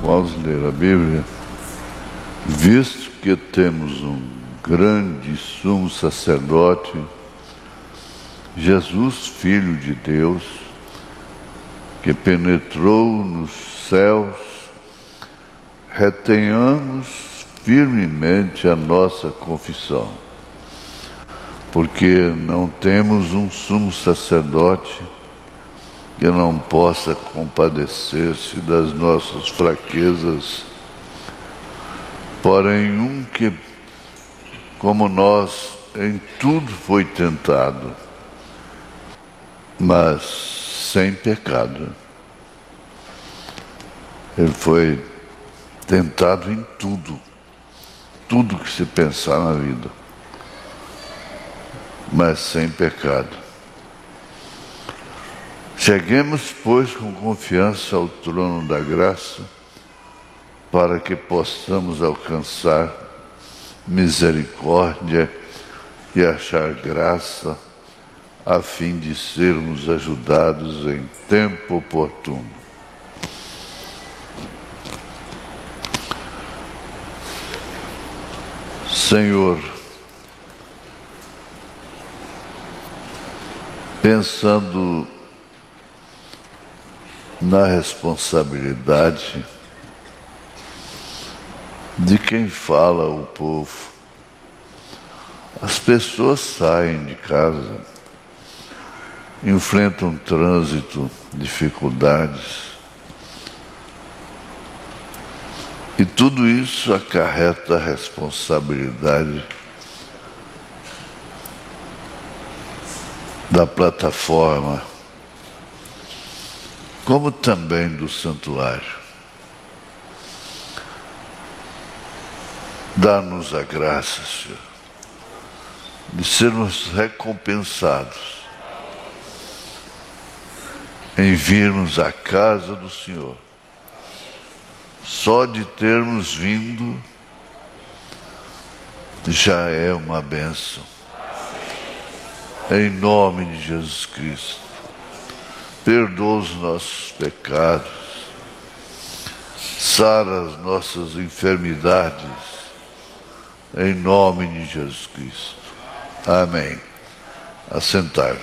Vamos ler a Bíblia. Visto que temos um grande sumo sacerdote, Jesus, Filho de Deus, que penetrou nos céus, retenhamos firmemente a nossa confissão, porque não temos um sumo sacerdote que não possa compadecer-se das nossas fraquezas, porém um que, como nós, em tudo foi tentado, mas sem pecado. Ele foi tentado em tudo que se pensar na vida, mas sem pecado. Cheguemos, pois, com confiança ao trono da graça, para que possamos alcançar misericórdia e achar graça, a fim de sermos ajudados em tempo oportuno. Senhor, pensando na responsabilidade de quem fala ao povo, as pessoas saem de casa, enfrentam trânsito, dificuldades, e tudo isso acarreta a responsabilidade da plataforma, como também do santuário. Dá-nos a graça, Senhor, de sermos recompensados em virmos à casa do Senhor. Só de termos vindo já é uma bênção. Em nome de Jesus Cristo, perdoa os nossos pecados, sara as nossas enfermidades, em nome de Jesus Cristo. Amém. Assentar.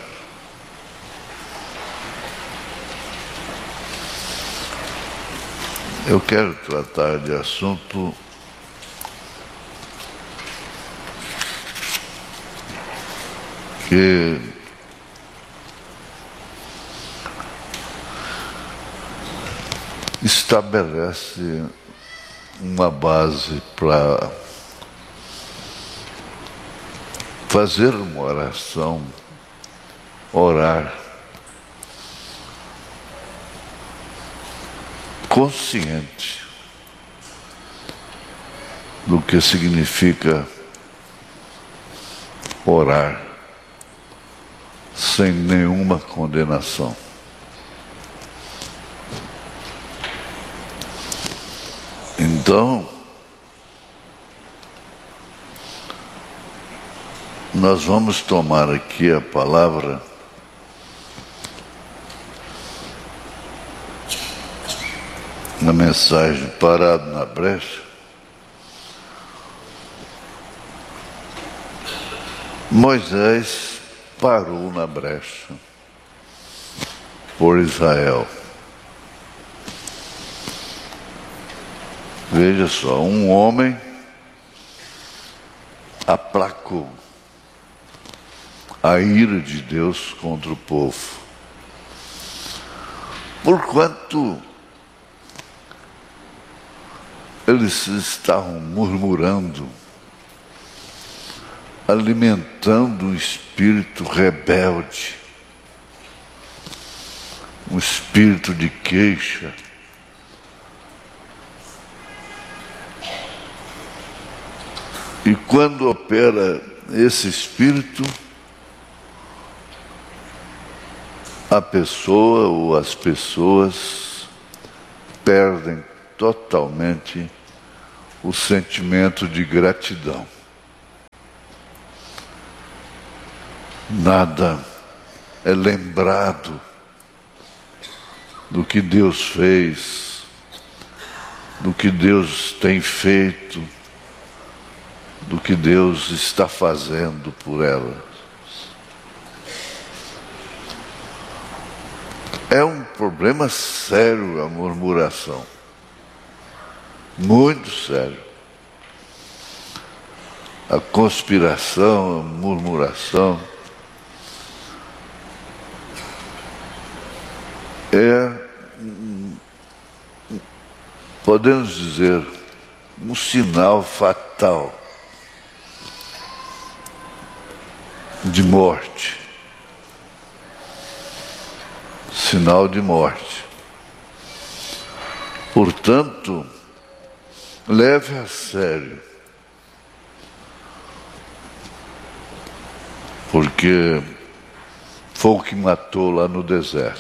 Eu quero tratar de assunto que estabelece uma base para fazer uma oração, orar consciente do que significa orar sem nenhuma condenação. Então, nós vamos tomar aqui a palavra na mensagem Parado na Brecha. Moisés parou na brecha por Israel. Veja só, um homem aplacou a ira de Deus contra o povo, porquanto eles estavam murmurando, alimentando um espírito rebelde, um espírito de queixa. E quando opera esse espírito, a pessoa ou as pessoas perdem totalmente o sentimento de gratidão. Nada é lembrado do que Deus fez do que Deus tem feito, do que Deus está fazendo por elas. É um problema sério a murmuração, muito sério. A conspiração, a murmuração podemos dizer, um sinal fatal de morte. Sinal de morte. Portanto, leve a sério, porque foi o que matou lá no deserto.